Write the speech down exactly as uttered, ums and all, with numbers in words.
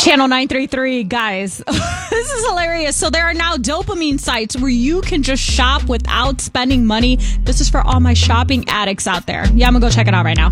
Channel nine three three, guys. This is hilarious. So there are now dopamine sites where you can just shop without spending money. This is for all my shopping addicts out there. Yeah, I'm going to go check it out right now.